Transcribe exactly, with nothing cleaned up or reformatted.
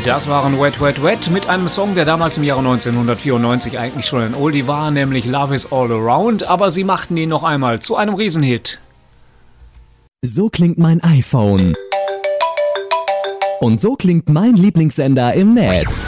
Das waren Wet, Wet, Wet mit einem Song, der damals im Jahre neunzehnhundertvierundneunzig eigentlich schon ein Oldie war, nämlich Love is All Around, aber sie machten ihn noch einmal zu einem Riesenhit. So klingt mein iPhone. Und so klingt mein Lieblingssender im Netz.